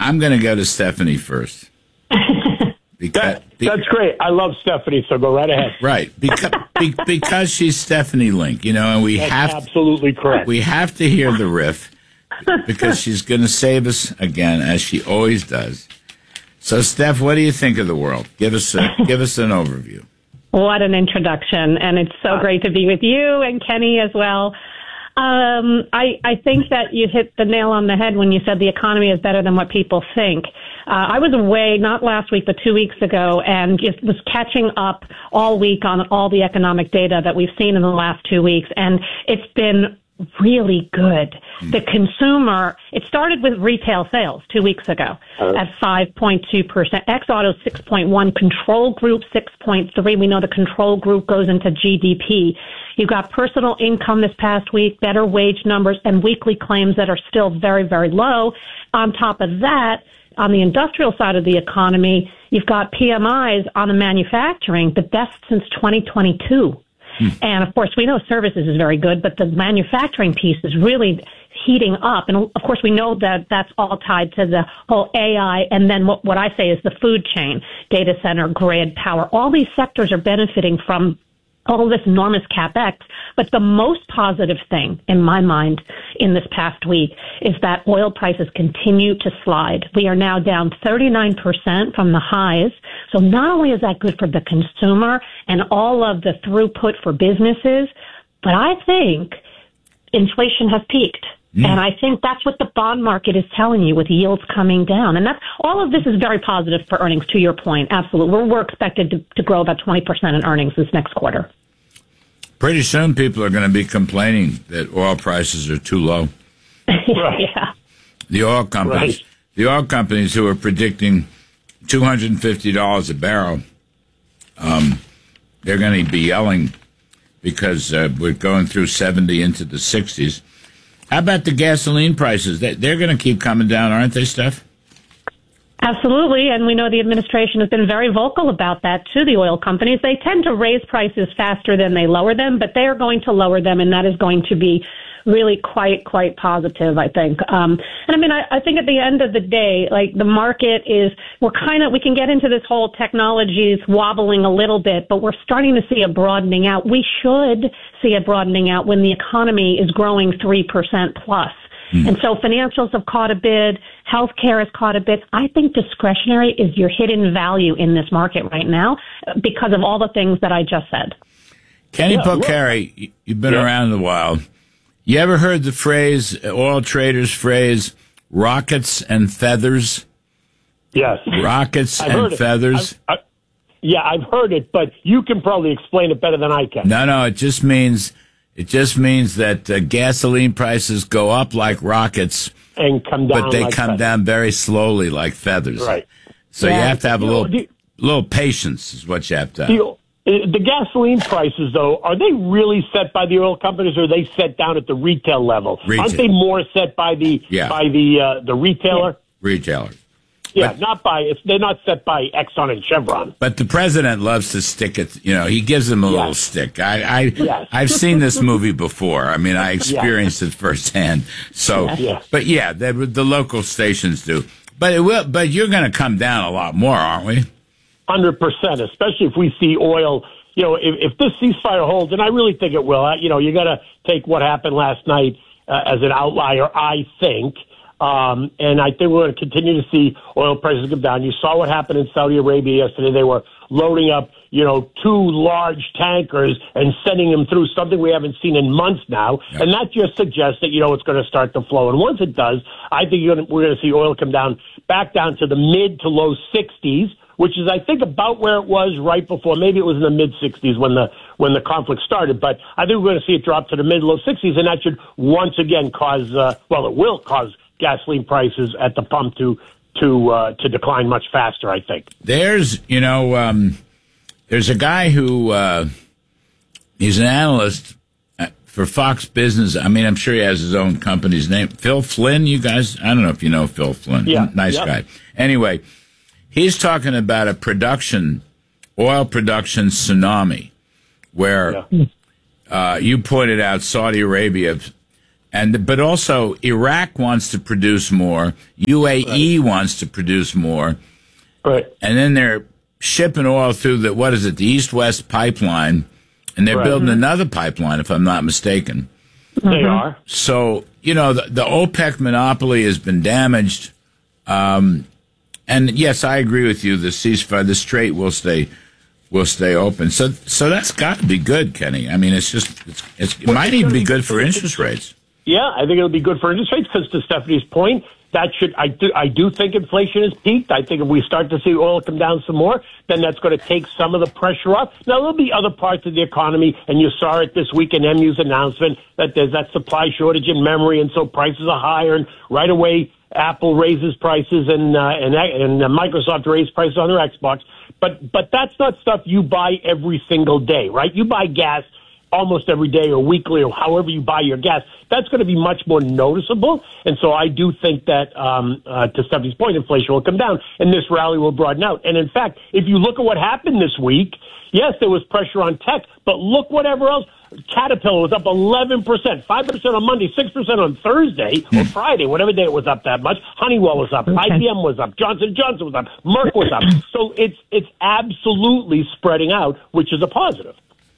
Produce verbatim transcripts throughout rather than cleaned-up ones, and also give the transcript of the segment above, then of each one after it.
I'm going to go to Stephanie first. Because, that, that's great. I love Stephanie, so go right ahead. Right, because be, because she's Stephanie Link, you know, and we that's have absolutely correct. We have to hear the riff because she's going to save us again, as she always does. So, Steph, what do you think of the world? Give us a, give us an overview. What an introduction, and it's so great to be with you and Kenny as well. Um, I, I think that you hit the nail on the head when you said the economy is better than what people think. Uh, I was away, not last week, but two weeks ago, and just was catching up all week on all the economic data that we've seen in the last two weeks, and it's been really good. The consumer, it started with retail sales two weeks ago at five point two percent. Ex-auto six point one, control group six point three. We know the control group goes into G D P. You got personal income this past week, better wage numbers, and weekly claims that are still very, very low. On top of that, on the industrial side of the economy, you've got P M Is on the manufacturing, the best since twenty twenty-two. Hmm. And, of course, we know services is very good, but the manufacturing piece is really heating up. And, of course, we know that that's all tied to the whole A I and then what, what I say is the food chain, data center, grid, power. All these sectors are benefiting from all this enormous capex. But the most positive thing, in my mind, in this past week is that oil prices continue to slide. We are now down thirty-nine percent from the highs. So not only is that good for the consumer and all of the throughput for businesses, but I think inflation has peaked. Mm. And I think that's what the bond market is telling you with yields coming down. And that's, all of this is very positive for earnings, to your point. Absolutely. We're, we're expected to, to grow about twenty percent in earnings this next quarter. Pretty soon people are going to be complaining that oil prices are too low. Right. Yeah. The oil companies, Right. the oil companies who are predicting two hundred fifty dollars a barrel, um, they're going to be yelling because uh, we're going through seventy into the sixties. How about the gasoline prices? They, they're going to keep coming down, aren't they, Steph? Absolutely, and we know the administration has been very vocal about that to the oil companies. They tend to raise prices faster than they lower them, but they are going to lower them, and that is going to be really quite, quite positive, I think. Um, and I mean, I, I think at the end of the day, like the market is, we're kind of, we can get into this whole technologies wobbling a little bit, but we're starting to see a broadening out. We should see a broadening out when the economy is growing three percent plus. Mm. And so financials have caught a bid. Healthcare has caught a bid. I think discretionary is your hidden value in this market right now because of all the things that I just said. Kenny Yeah, Pocari, you've been yeah. around a while. You ever heard the phrase, oil traders phrase, rockets and feathers? Yes. Rockets I've and heard it. feathers? I've, I, yeah, I've heard it, but you can probably explain it better than I can. No, no, it just means it just means that uh, gasoline prices go up like rockets, And come down but they like come feathers. down very slowly like feathers. Right. So Yeah. you have to have a You know, little the- little patience is what you have to have. The, the gasoline prices, though, are they really set by the oil companies, or are they set down at the retail level? Retail. Aren't they more set by the Yeah. by the uh, the retailer? Retailer. Yeah, But- not by. It's, they're not set by Exxon and Chevron. But the president loves to stick it. You know, he gives them a Yes. little stick. I, I, Yes. I've seen this movie before. I mean, I experienced it firsthand. So, Yes. but yeah, the, the local stations do. But it will. But you're going to come down a lot more, aren't we? Hundred percent, especially if we see oil. You know, if, if this ceasefire holds, and I really think it will. You know, you got to take what happened last night uh, as an outlier. I think. Um, and I think we're going to continue to see oil prices come down. You saw what happened in Saudi Arabia yesterday. They were loading up, you know, two large tankers and sending them through, something we haven't seen in months now. Yeah. And that just suggests that, you know, it's going to start to flow. And once it does, I think you're gonna, we're going to see oil come down, back down to the mid to low sixties, which is, I think, about where it was right before. Maybe it was in the mid sixties when the when the conflict started. But I think we're going to see it drop to the mid low sixties, and that should once again cause, uh, well, it will cause gasoline prices at the pump to to uh, to decline much faster, I think. There's, you know, um, there's a guy who uh, he's an analyst for Fox Business. I mean, I'm sure he has his own company's name. Phil Flynn, you guys, I don't know if you know Phil Flynn. Yeah. Nice Yep. guy. Anyway, he's talking about a production, oil production tsunami, where Yeah. uh, you pointed out Saudi Arabia And but also Iraq wants to produce more. U A E right. wants to produce more. Right. And then they're shipping oil through the, what is it, the East-West pipeline, and they're right. building another pipeline, if I'm not mistaken. They mm-hmm. are. So, you know, the, the OPEC monopoly has been damaged. Um, and yes, I agree with you. The ceasefire, the strait will stay will stay open. So, so that's got to be good, Kenny. I mean, it's just it's, it's, it might even be good for interest rates. Yeah, I think it'll be good for interest rates because, to Stephanie's point, that should I do I do think inflation has peaked. I think if we start to see oil come down some more, then that's going to take some of the pressure off. Now there'll be other parts of the economy, and you saw it this week in M U's announcement that there's that supply shortage in memory, and so prices are higher. And right away, Apple raises prices, and uh, and and uh, Microsoft raised prices on their Xbox. But but that's not stuff you buy every single day, right? You buy gas almost every day or weekly or however you buy your gas. That's going to be much more noticeable. And so I do think that, um, uh, to Stephanie's point, inflation will come down and this rally will broaden out. And in fact, if you look at what happened this week, yes, there was pressure on tech, but look whatever else. Caterpillar was up eleven percent, five percent on Monday, six percent on Thursday or Friday, whatever day it was up that much. Honeywell was up, okay. I B M was up, Johnson and Johnson was up, Merck was up. So it's, it's absolutely spreading out, which is a positive.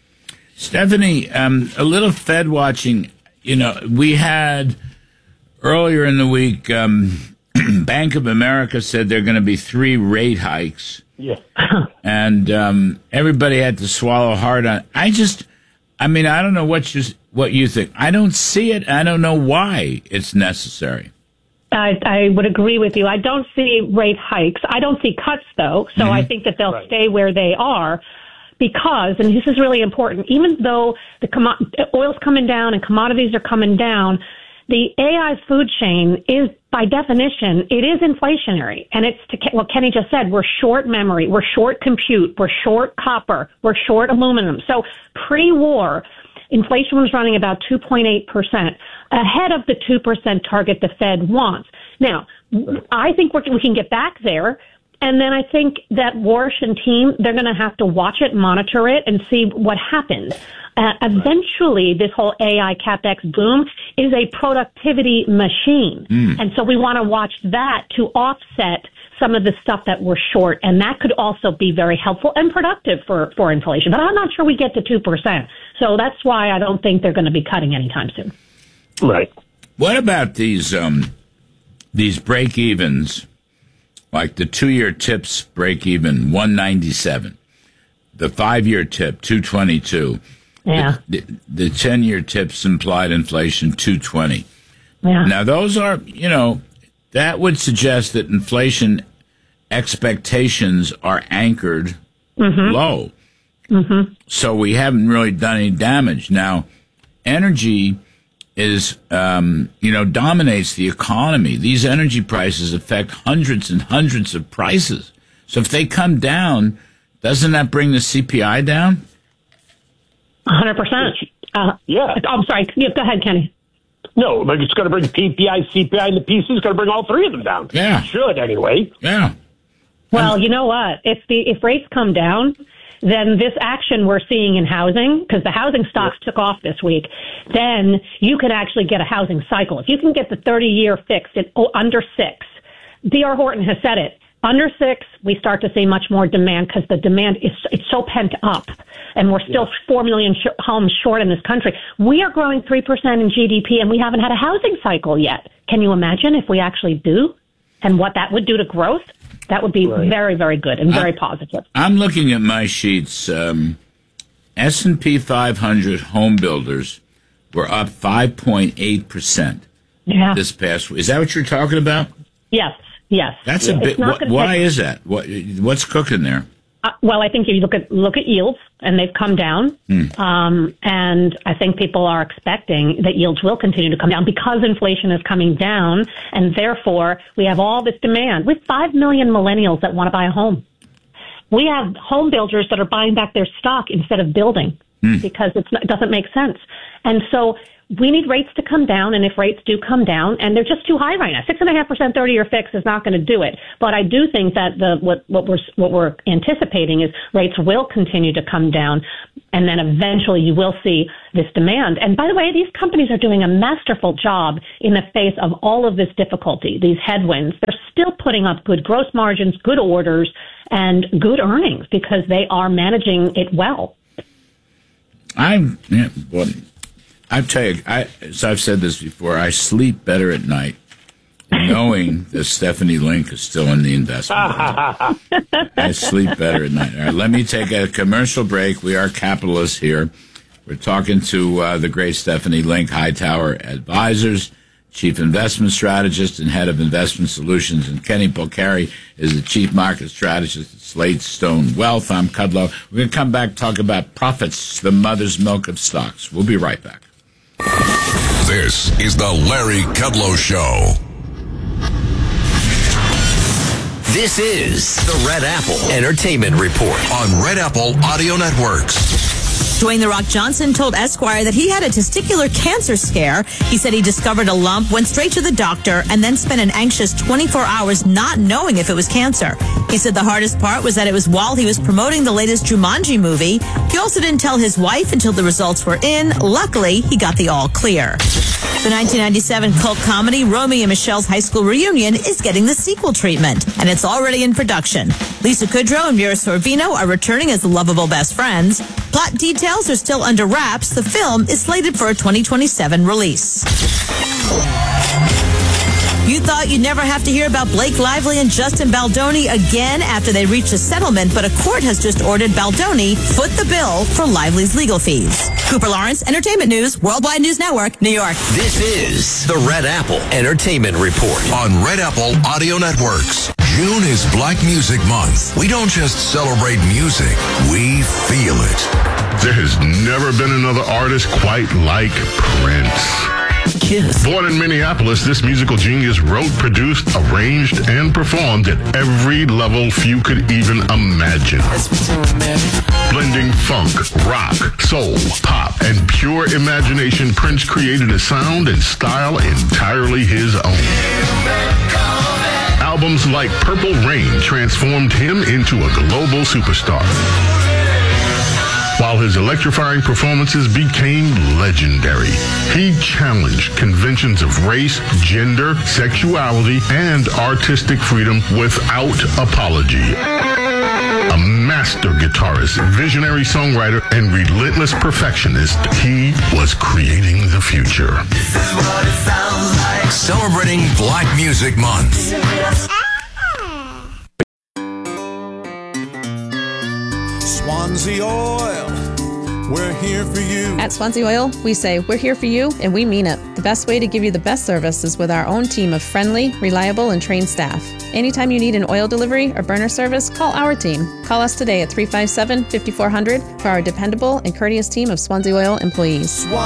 Stephanie, um, a little Fed watching. You know, we had earlier in the week, um, Bank of America said there are going to be three rate hikes. Yeah. and um, everybody had to swallow hard on. I just, I mean, I don't know what you what you think. I don't see it. I don't know why it's necessary. I, I would agree with you. I don't see rate hikes. I don't see cuts, though. So mm-hmm. I think that they'll right. stay where they are. Because, and this is really important, even though the commo- oil's coming down and commodities are coming down, the A I food chain is, by definition, it is inflationary. And it's to Ke- what Kenny just said, we're short memory, we're short compute, we're short copper, we're short aluminum. So pre-war, inflation was running about two point eight percent, ahead of the two percent target the Fed wants. Now, I think we're, we can get back there. And then I think that Warsh and team, they're going to have to watch it, monitor it, and see what happens. Uh, eventually, this whole A I CapEx boom is a productivity machine. Mm. And so we want to watch that to offset some of the stuff that we're short. And that could also be very helpful and productive for, for inflation. But I'm not sure we get to two percent. So that's why I don't think they're going to be cutting anytime soon. Right. What about these, um, these break-evens? Like the two-year tips break even one ninety-seven, the five-year tip two twenty-two, yeah. The, the, the ten-year tips implied inflation two twenty. Yeah. Now those are, you know, that would suggest that inflation expectations are anchored mm-hmm. low. Mm-hmm. So we haven't really done any damage. Now, energy is, um, you know, dominates the economy. These energy prices affect hundreds and hundreds of prices. So if they come down, doesn't that bring the C P I down? one hundred percent. Uh, yeah. I'm sorry. Yeah, go ahead, Kenny. No, but it's going to bring P P I, C P I, and the P C is going to bring all three of them down. Yeah. It should, anyway. Yeah. Well, you know what? If the if rates come down, then this action we're seeing in housing, because the housing stocks took off this week, then you could actually get a housing cycle. If you can get the thirty-year fixed at oh, under six, D R Horton has said it, under six, we start to see much more demand because the demand is it's so pent up, and we're still yeah. four million sh- homes short in this country. We are growing three percent in G D P, and we haven't had a housing cycle yet. Can you imagine if we actually do, and what that would do to growth? That would be right. very, very good and very I, positive. I'm looking at my sheets. Um, S and P five hundred home builders were up five point eight percent yeah. this past week. Is that what you're talking about? Yes, yes. That's yeah. a bit. Wh- why take, is that? What, what's cooking there? Uh, well, I think if you look at look at yields, and they've come down, mm. um, and I think people are expecting that yields will continue to come down because inflation is coming down, and therefore we have all this demand. We have five million millennials that want to buy a home. We have home builders that are buying back their stock instead of building mm. because it's not, it doesn't make sense, and so we need rates to come down, and if rates do come down, and they're just too high right now, six and a half percent thirty-year fix is not going to do it. But I do think that the what what we're what we're anticipating is rates will continue to come down. And then eventually you will see this demand. And by the way, these companies are doing a masterful job in the face of all of this difficulty, these headwinds. They're still putting up good gross margins, good orders, and good earnings because they are managing it well. I'm, yeah, well, I tell you, I, as I've said this before, I sleep better at night knowing that Stephanie Link is still in the investment. I sleep better at night. All right, let me take a commercial break. We are capitalists here. We're talking to uh, the great Stephanie Link, Hightower Advisors, Chief Investment Strategist and Head of Investment Solutions, and Kenny Polcari is the Chief Market Strategist at Slate Stone Wealth. I'm Kudlow. We're going to come back and talk about profits, the mother's milk of stocks. We'll be right back. This is the Larry Kudlow Show. This is the Red Apple Entertainment Report on Red Apple Audio Networks. Dwayne "The Rock" Johnson told Esquire that he had a testicular cancer scare. He said he discovered a lump, went straight to the doctor, and then spent an anxious twenty-four hours not knowing if it was cancer. He said the hardest part was that it was while he was promoting the latest Jumanji movie. He also didn't tell his wife until the results were in. Luckily, he got the all clear. The nineteen ninety-seven cult comedy Romy and Michelle's High School Reunion is getting the sequel treatment, and it's already in production. Lisa Kudrow and Vera Sorvino are returning as the lovable best friends. Plot details are still under wraps. The film is slated for a twenty twenty-seven release. You thought you'd never have to hear about Blake Lively and Justin Baldoni again after they reached a settlement, but a court has just ordered Baldoni foot the bill for Lively's legal fees. Cooper Lawrence, Entertainment News, Worldwide News Network, New York. This is the Red Apple Entertainment Report on Red Apple Audio Networks. June is Black Music Month. We don't just celebrate music, we feel it. There has never been another artist quite like Prince. Kiss. Born in Minneapolis, this musical genius wrote, produced, arranged, and performed at every level few could even imagine. Blending funk, rock, soul, pop, and pure imagination, Prince created a sound and style entirely his own. Albums like Purple Rain transformed him into a global superstar, while his electrifying performances became legendary. He challenged conventions of race, gender, sexuality, and artistic freedom without apology. A master guitarist, visionary songwriter, and relentless perfectionist, he was creating the future. This is what it sounds like. Celebrating Black Music Month. Swansea Oil, we're here for you. At Swansea Oil, we say we're here for you, and we mean it. The best way to give you the best service is with our own team of friendly, reliable, and trained staff. Anytime you need an oil delivery or burner service, call our team. Call us today at three five seven, five four zero zero for our dependable and courteous team of Swansea Oil employees. Swansea